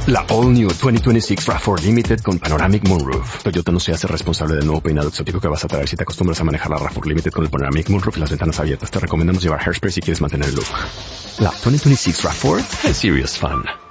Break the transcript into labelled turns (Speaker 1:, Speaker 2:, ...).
Speaker 1: La All New 2026 RAV4 Limited con Panoramic Moonroof. Toyota no se hace responsable del nuevo peinado exótico que vas a traer si te acostumbras a manejar la RAV4 Limited con el Panoramic Moonroof y las ventanas abiertas. Te recomendamos llevar hairspray si quieres mantener el look. La 2026 RAV4 es serious fun.